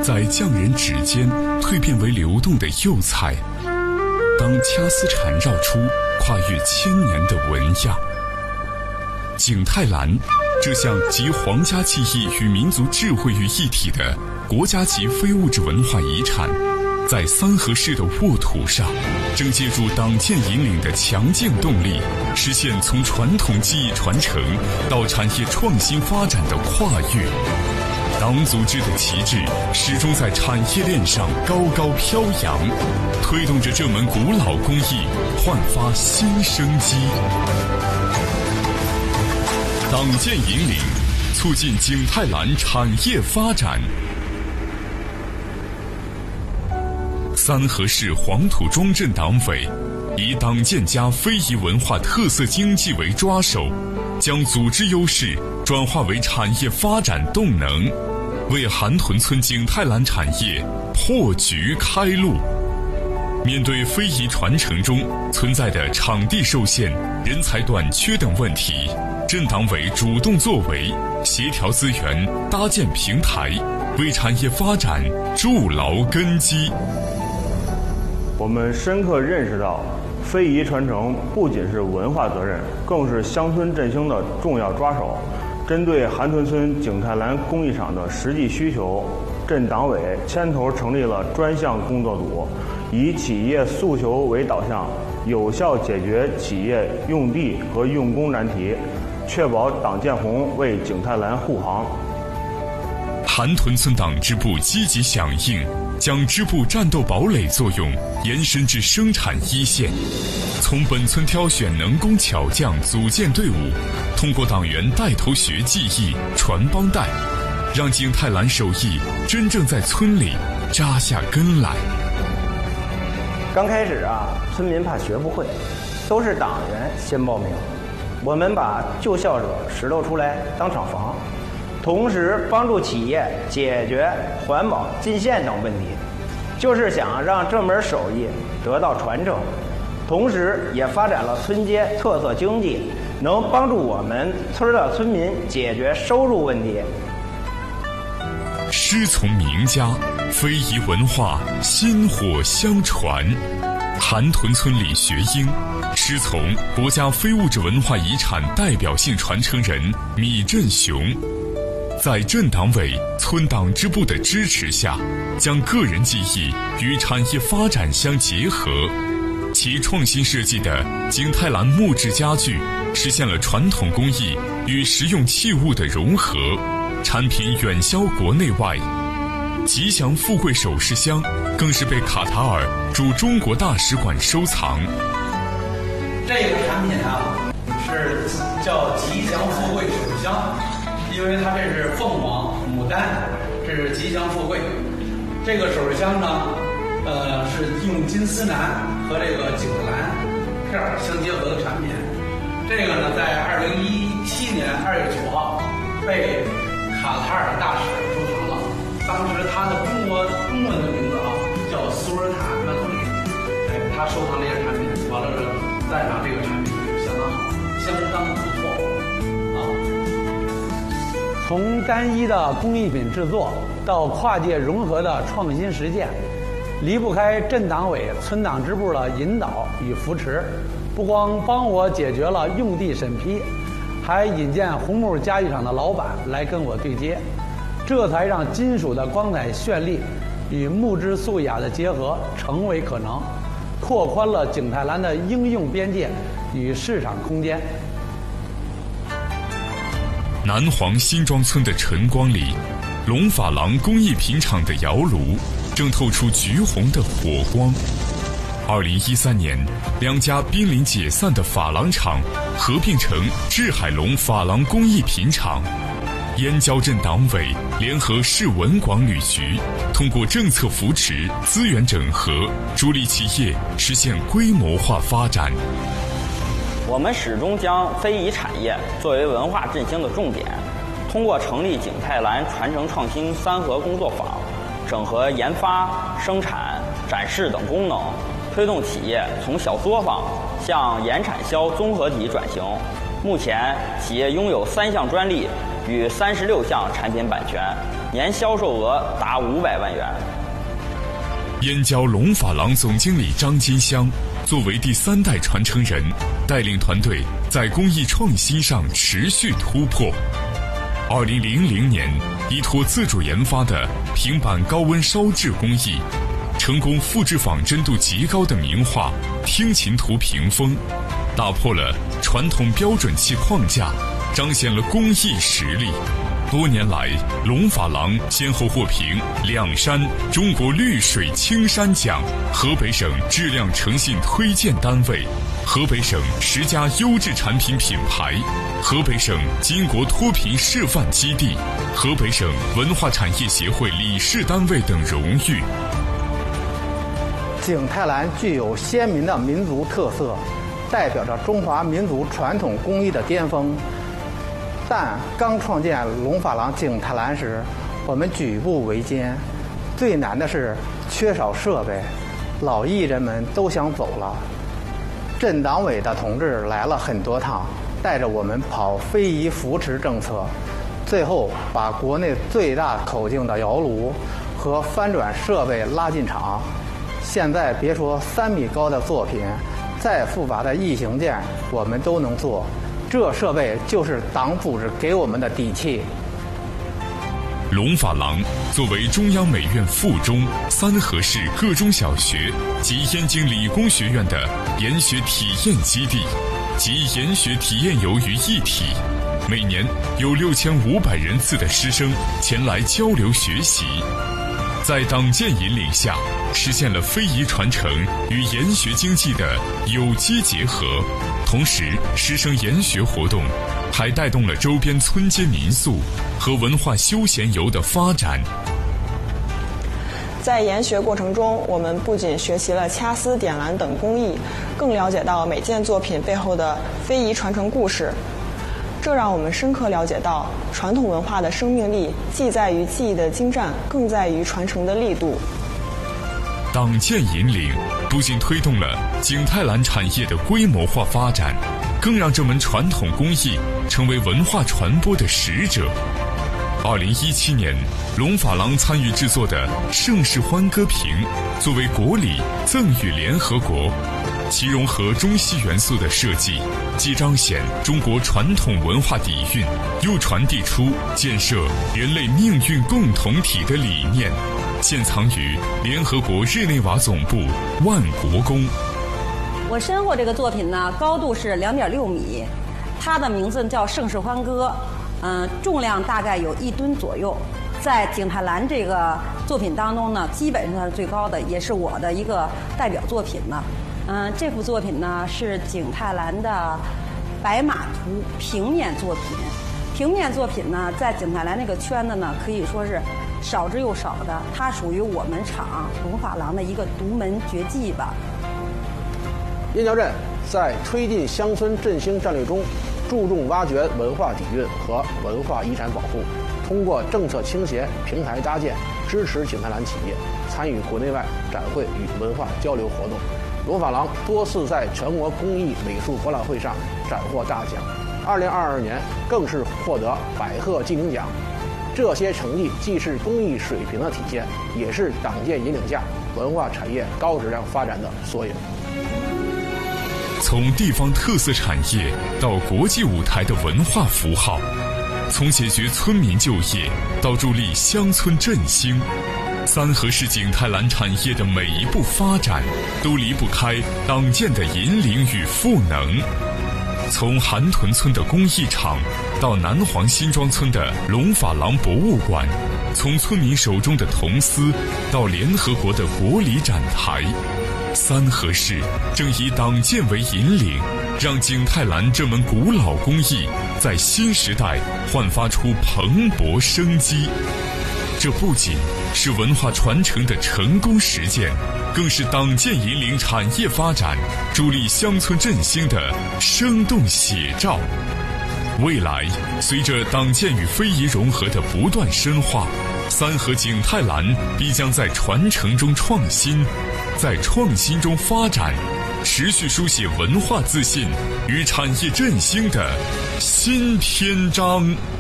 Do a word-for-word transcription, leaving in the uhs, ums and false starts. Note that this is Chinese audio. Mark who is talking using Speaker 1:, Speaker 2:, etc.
Speaker 1: 在匠人指尖蜕变为流动的釉彩，当掐丝缠绕出跨越千年的纹样。景泰蓝，这项集皇家技艺与民族智慧于一体的国家级非物质文化遗产，在三河市的沃土上，正借助党建引领的强劲动力，实现从传统技艺传承到产业创新发展的跨越。党组织的旗帜始终在产业链上高高飘扬，推动着这门古老工艺焕发新生机。党建引领，促进景泰蓝产业发展。三河市黄土庄镇党委以党建加非遗文化特色经济为抓手，将组织优势转化为产业发展动能，为韩屯村景泰蓝产业破局开路。面对非遗传承中存在的场地受限、人才短缺等问题，镇党委主动作为，协调资源，搭建平台，为产业发展筑牢根基。
Speaker 2: 我们深刻认识到，非遗传承不仅是文化责任，更是乡村振兴的重要抓手。针对韩屯村景泰蓝工艺厂的实际需求，镇党委牵头成立了专项工作组，以企业诉求为导向，有效解决企业用地和用工难题，确保党建红为景泰蓝护航。
Speaker 1: 韩屯村党支部积极响应，将支部战斗堡垒作用延伸至生产一线，从本村挑选能工巧匠组建队伍，通过党员带头学技艺、传帮带，让景泰蓝手艺真正在村里扎下根来。
Speaker 3: 刚开始啊，村民怕学不会，都是党员先报名，我们把旧校舍拾掇出来当厂房，同时帮助企业解决环保进线等问题，就是想让这门手艺得到传承，同时也发展了村街特色经济，能帮助我们村的村民解决收入问题。
Speaker 1: 师从名家，非遗文化薪火相传。韩屯村李学英师从国家非物质文化遗产代表性传承人米振雄，在镇党委、村党支部的支持下，将个人技艺与产业发展相结合，其创新设计的景泰蓝木质家具实现了传统工艺与实用器物的融合，产品远销国内外。吉祥富贵首饰箱更是被卡塔尔驻中国大使馆收藏。
Speaker 4: 这个产品啊，是叫吉祥富贵首饰箱，因为它这是凤凰、牡丹，这是吉祥富贵。这个首饰箱呢，呃，是用金丝楠和这个景泰蓝片相结合的产品。这个呢，在二零一七年二月九号被卡塔尔大使收藏了。当时他的中国中文的名字啊叫苏尔塔曼托里，哎，他收藏这些产品，完了之后赞赏这个产品相当好，相当不错啊。
Speaker 5: 从单一的工艺品制作到跨界融合的创新实践，离不开镇党委、村党支部的引导与扶持。不光帮我解决了用地审批，还引荐红木家具厂的老板来跟我对接，这才让金属的光彩绚丽与木质素雅的结合成为可能，拓宽了景泰蓝的应用边界与市场空间。
Speaker 1: 南黄新庄村的晨光里，龙珐琅工艺品厂的窑炉正透出橘红的火光。二零一三年，两家濒临解散的珐琅厂合并成志海龙珐琅工艺品厂。燕郊镇党委联合市文广旅局，通过政策扶持、资源整合，助力企业实现规模化发展。
Speaker 6: 我们始终将非遗产业作为文化振兴的重点，通过成立景泰蓝传承创新三合工作坊，整合研发、生产、展示等功能，推动企业从小作坊向研产销综合体转型。目前，企业拥有三项专利与三十六项产品版权， 年销售额达五百万元。
Speaker 1: 燕郊龙珐廊总经理张金香作为第三代传承人，带领团队在工艺创新上持续突破。二零零零年，依托自主研发的平板高温烧制工艺，成功复制仿真度极高的名画《听琴图屏风》，打破了传统标准器框架，彰显了工艺实力。多年来，龙珐廊先后获评两山中国绿水青山奖、河北省质量诚信推荐单位、河北省十佳优质产品品牌、河北省巾帼脱贫示范基地、河北省文化产业协会理事单位等荣誉。
Speaker 3: 景泰蓝具有鲜明的民族特色，代表着中华民族传统工艺的巅峰。但刚创建龙珐廊景泰蓝时，我们举步维艰，最难的是缺少设备，老艺人们都想走了。镇党委的同志来了很多趟，带着我们跑非遗扶持政策，最后把国内最大口径的窑炉和翻转设备拉进厂。现在别说三米高的作品，再复杂的异形件我们都能做。这设备就是党组织给我们的底气。
Speaker 1: 龙珐廊作为中央美院附中、三河市各中小学及燕京理工学院的研学体验基地，集研学体验游于一体，每年有六千五百人次的师生前来交流学习。在党建引领下，实现了非遗传承与研学经济的有机结合。同时，师生研学活动还带动了周边村街民宿和文化休闲游的发展。
Speaker 7: 在研学过程中，我们不仅学习了掐丝、点蓝等工艺，更了解到每件作品背后的非遗传承故事。这让我们深刻了解到，传统文化的生命力既在于技艺的精湛，更在于传承的力度。
Speaker 1: 党建引领不仅推动了景泰蓝产业的规模化发展，更让这门传统工艺成为文化传播的使者。二零一七年，龙珐廊参与制作的《盛世欢歌瓶》作为国礼赠予联合国，其融合中西元素的设计，既彰显中国传统文化底蕴，又传递出建设人类命运共同体的理念。现藏于联合国日内瓦总部万国宫。
Speaker 8: 我身后这个作品呢，高度是两点六米，它的名字叫《盛世欢歌》，嗯、呃，重量大概有一吨左右。在景泰蓝这个作品当中呢，基本上是最高的，也是我的一个代表作品了。嗯、呃，这幅作品呢是景泰蓝的白马图平面作品。平面作品呢，在景泰蓝这个圈子呢，可以说是少之又少的，它属于我们厂龙珐廊的一个独门绝技吧。
Speaker 9: 燕郊镇在推进乡村振兴战略中，注重挖掘文化底蕴和文化遗产保护，通过政策倾斜、平台搭建，支持景泰蓝企业参与国内外展会与文化交流活动。龙珐廊多次在全国工艺美术博览会上斩获大奖，二零二二年更是获得百鹤纪宁奖。这些成绩既是工艺水平的体现，也是党建引领下文化产业高质量发展的缩影。
Speaker 1: 从地方特色产业到国际舞台的文化符号，从解决村民就业到助力乡村振兴，三河市景泰蓝产业的每一步发展都离不开党建的引领与赋能。从韩屯村的工艺厂到南黄辛庄村的龙珐廊博物馆，从村民手中的铜丝到联合国的国礼展台，三河市正以党建为引领，让景泰蓝这门古老工艺在新时代焕发出蓬勃生机。这不仅是文化传承的成功实践，更是党建引领产业发展、助力乡村振兴的生动写照。未来，随着党建与非遗融合的不断深化，三河景泰蓝必将在传承中创新，在创新中发展，持续书写文化自信与产业振兴的新篇章。